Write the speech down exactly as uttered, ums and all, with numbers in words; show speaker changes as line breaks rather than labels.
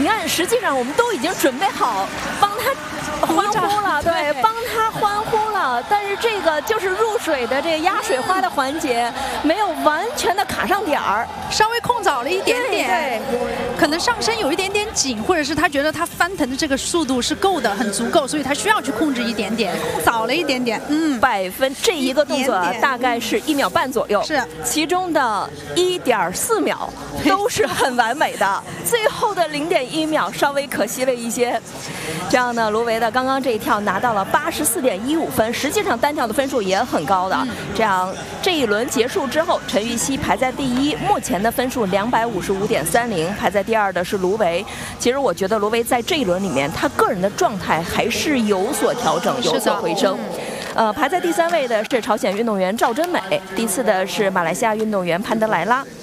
你看，实际上我们都已经准备好帮他欢呼了，对，帮他欢呼了。但是这个就是入水的这压水花的环节，没有完全的卡上点儿，
稍微控早了一点点，
对，
可能上身有一点点紧，或者是他觉得他翻腾的这个速度是够的，很足够，所以他需要去控制一点点，控早了一点点。嗯，
百分这一个动作啊，大概是一秒半左右，
是
其中的一点四秒都是很完美的，最后的零点一秒稍微可惜了一些。这样呢，卢维的刚刚这一跳拿到了八十四点一五分，实际上单跳的分数也很高的。这样这一轮结束之后，陈芋汐排在第一，目前的分数两百五十五点三零，排在第二的是卢维。其实我觉得卢维在这一轮里面，他个人的状态还是有所调整，有所回升。呃，排在第三位的是朝鲜运动员赵真美，第四的是马来西亚运动员潘德莱拉。